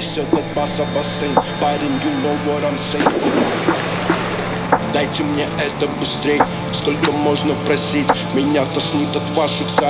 несет от баса бассейн. Парень, you know what I'm saying. Дайте мне это быстрей, сколько можно просить. Меня тошнит от ваших